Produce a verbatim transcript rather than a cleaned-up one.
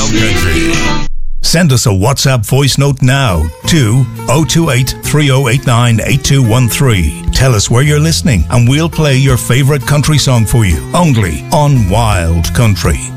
Wild Country. Send us a WhatsApp voice note now to oh two eight, three oh eight nine, eight two one three. Tell us where you're listening and we'll play your favorite country song for you, only on Wild Country.